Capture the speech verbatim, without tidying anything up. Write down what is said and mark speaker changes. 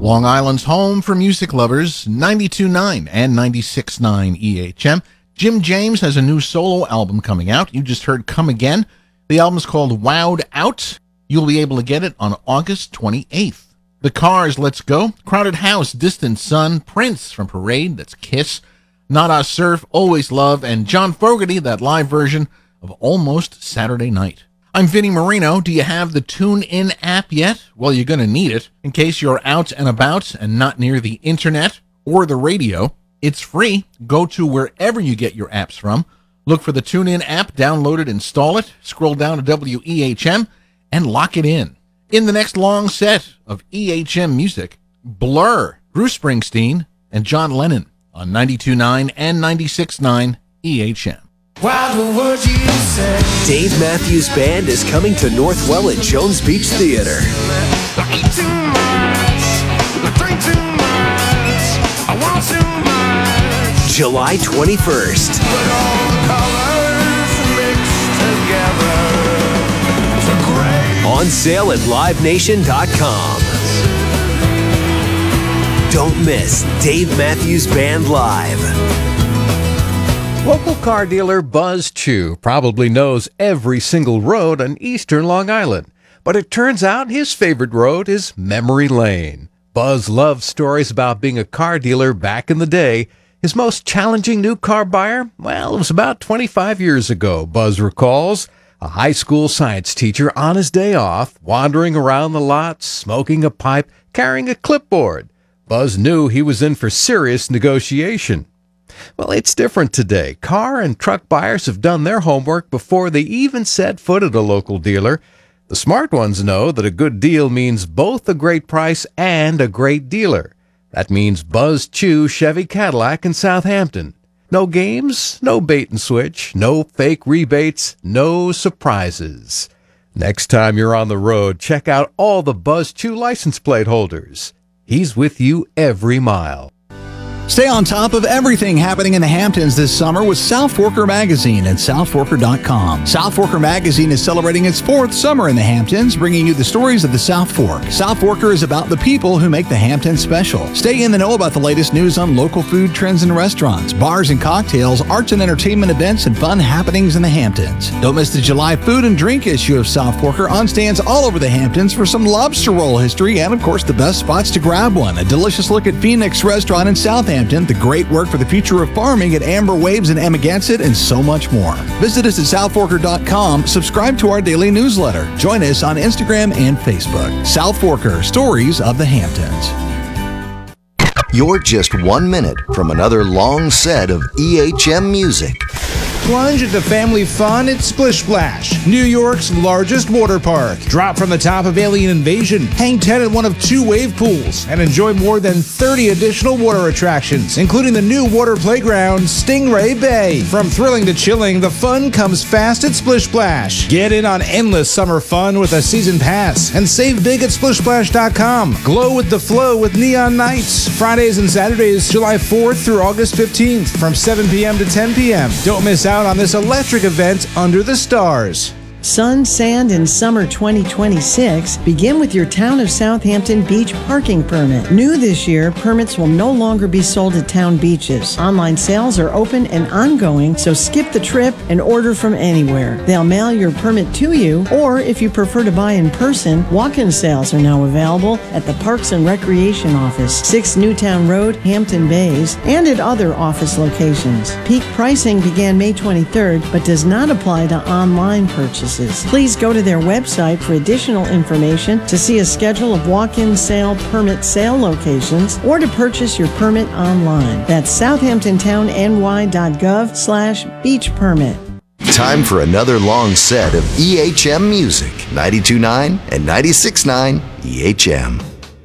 Speaker 1: Long Island's home for music lovers, ninety-two point nine and ninety-six point nine E H M. Jim James has a new solo album coming out. You just heard Come Again. The album's called Wowed Out. You'll be able to get it on August twenty-eighth. The Cars, Let's Go. Crowded House, Distant Sun. Prince from Parade, that's Kiss. Nada Surf, Always Love. And John Fogerty, that live version of Almost Saturday Night. I'm Vinnie Marino. Do you have the TuneIn app yet? Well, you're going to need it in case you're out and about and not near the internet or the radio. It's free. Go to wherever you get your apps from. Look for the TuneIn app, download it, install it, scroll down to W E H M, and lock it in. In the next long set of E H M music, Blur, Bruce Springsteen, and John Lennon on ninety-two point nine and ninety-six point nine E H M.
Speaker 2: Wow, the words you say.
Speaker 3: Dave Matthews Band is coming to Northwell at Jones Beach Theater.
Speaker 2: I eat too much, I drink too much, I want too much.
Speaker 3: July twenty-first.
Speaker 2: But all the colors mixed together. So great.
Speaker 3: On sale at live nation dot com. Don't miss Dave Matthews Band Live.
Speaker 4: Local car dealer Buzz Chew probably knows every single road on eastern Long Island, but it turns out his favorite road is Memory Lane. Buzz loves stories about being a car dealer back in the day. His most challenging new car buyer? Well, it was about twenty-five years ago, Buzz recalls. A high school science teacher on his day off, wandering around the lot, smoking a pipe, carrying a clipboard. Buzz knew he was in for serious negotiation. Well, it's different today. Car and truck buyers have done their homework before they even set foot at a local dealer. The smart ones know that a good deal means both a great price and a great dealer. That means Buzz Chew Chevy Cadillac in Southampton. No games, no bait and switch, no fake rebates, no surprises. Next time you're on the road, check out all the Buzz Chew license plate holders. He's with you every mile.
Speaker 5: Stay on top of everything happening in the Hamptons this summer with South Forker Magazine at south forker dot com. South Forker Magazine is celebrating its fourth summer in the Hamptons, bringing you the stories of the South Fork. South Forker is about the people who make the Hamptons special. Stay in the know about the latest news on local food trends and restaurants, bars and cocktails, arts and entertainment events, and fun happenings in the Hamptons. Don't miss the July food and drink issue of South Forker on stands all over the Hamptons for some lobster roll history and, of course, the best spots to grab one. A delicious look at Phoenix Restaurant in Southampton, the great work for the future of farming at Amber Waves in Amagansett, and so much more. Visit us at south forker dot com. Subscribe to our daily newsletter. Join us on Instagram and Facebook. South Forker, Stories of the Hamptons.
Speaker 6: You're just one minute from another long set of E H M music.
Speaker 7: Plunge into family fun at Splish Splash, New York's largest water park. Drop from the top of Alien Invasion, hang ten at one of two wave pools, and enjoy more than thirty additional water attractions, including the new water playground, Stingray Bay. From thrilling to chilling, the fun comes fast at Splish Splash. Get in on endless summer fun with a season pass, and save big at splish splash dot com. Glow with the flow with Neon Nights. Fridays and Saturdays, July fourth through August fifteenth, from seven p.m. to ten p.m. Don't miss out on this electric event under the stars.
Speaker 8: Sun, Sand, and Summer twenty twenty-six begin with your Town of Southampton Beach parking permit. New this year, permits will no longer be sold at town beaches. Online sales are open and ongoing, so skip the trip and order from anywhere. They'll mail your permit to you, or if you prefer to buy in person, walk-in sales are now available at the Parks and Recreation Office, six Newtown Road, Hampton Bays, and at other office locations. Peak pricing began May twenty-third, but does not apply to online purchases. Please go to their website for additional information, to see a schedule of walk-in sale permit sale locations, or to purchase your permit online. That's southampton town n y dot gov slash beach permit.
Speaker 6: Time for another long set of E H M music. ninety-two point nine and ninety-six point nine E H M.